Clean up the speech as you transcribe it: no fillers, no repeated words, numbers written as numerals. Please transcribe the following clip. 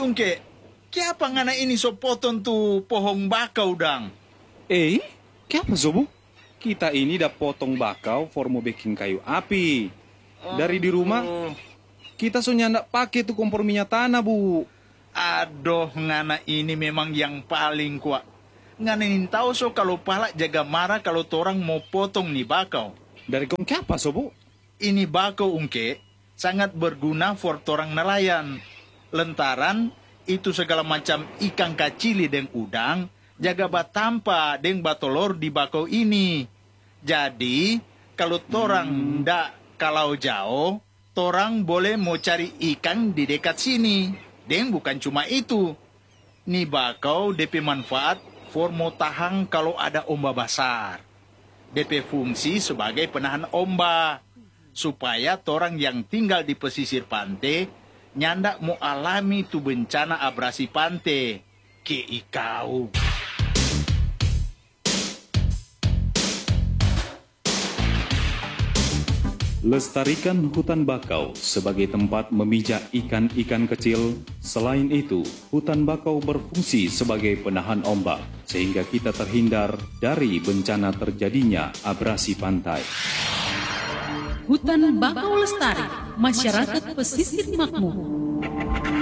ungke, kiapa ngana ini so potong tu pohon bakau dang? Kenapa Zobo? Kita ini dah potong bakau for mau bikin kayu api. Dari di rumah, kita so nyandak pakai tu kompor minyak tanah, Bu. Aduh, ngana ini memang yang paling kuat. Ngana ini tahu so kalau pala jaga marah kalau torang mau potong nih bakau. Dari kong kenapa, Zobo? Ini bakau ungke sangat berguna for torang nelayan. Lentaran itu segala macam ikan kacili dan udang jaga batampa dan batolor di bakau ini. Jadi kalau torang ndak kalau jauh, torang boleh mau cari ikan di dekat sini. Dan bukan cuma itu. Nih bakau DP manfaat for mau tahan kalau ada ombak besar. DP fungsi sebagai penahan ombak. Supaya torang yang tinggal di pesisir pantai nyandak mau alami tu bencana abrasi pantai. Ke ikau. Lestarikan hutan bakau sebagai tempat memijak ikan-ikan kecil. Selain itu, hutan bakau berfungsi sebagai penahan ombak, sehingga kita terhindar dari bencana terjadinya abrasi pantai. Hutan bakau lestari, masyarakat pesisir makmur.